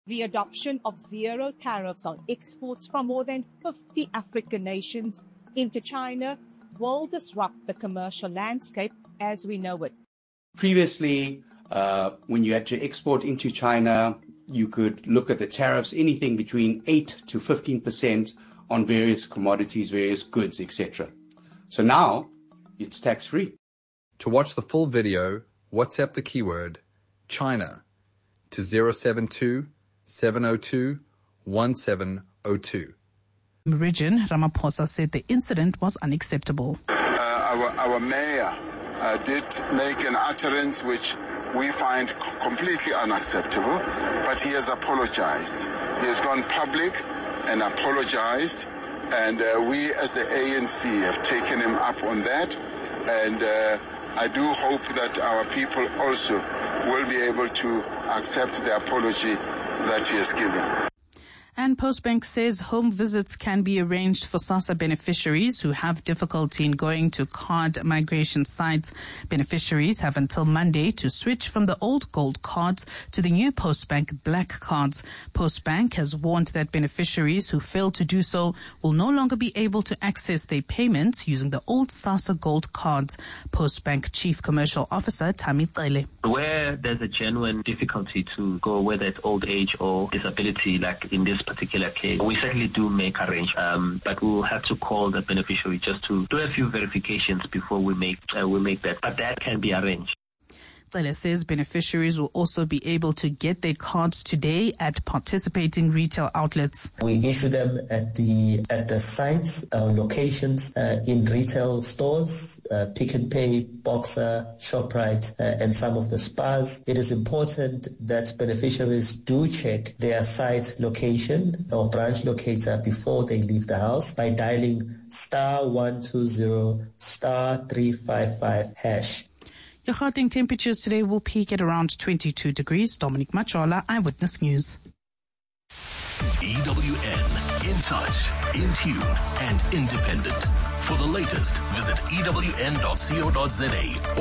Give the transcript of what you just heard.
The adoption of zero tariffs on exports from more than 50 African nations into China will disrupt the commercial landscape as we know it. Previously, when you had to export into China, you could look at the tariffs, anything between 8 to 15% on various commodities, various goods, etc. So now it's tax-free. To watch the full video, WhatsApp the keyword China to 072 702 1702. Region Ramaphosa said the incident was unacceptable. Our mayor did make an utterance which we find completely unacceptable, but he has apologized. He has gone public and apologized, and we as the ANC have taken him up on that, and I do hope that our people also will be able to accept the apology that he has given. And Postbank says home visits can be arranged for SASSA beneficiaries who have difficulty in going to card migration sites. Beneficiaries have until Monday to switch from the old gold cards to the new Postbank black cards. Postbank has warned that beneficiaries who fail to do so will no longer be able to access their payments using the old SASSA gold cards. Postbank Chief Commercial Officer Tami Cele. Where there's a genuine difficulty to go, whether it's old age or disability, like in this particular case, we certainly do make arrangements, but we'll have to call the beneficiary just to do a few verifications before we make that. But that can be arranged. Cele says beneficiaries will also be able to get their cards today at participating retail outlets. We issue them at the sites, locations in retail stores, Pick n Pay, Boxer, ShopRite, and some of the Spars. It is important that beneficiaries do check their site location or branch locator before they leave the house by dialing *120 *355#. Your Gauteng temperatures today will peak at around 22 degrees. Dominic Machola, Eyewitness News. EWN, in touch, in tune, and independent. For the latest, visit ewn.co.za.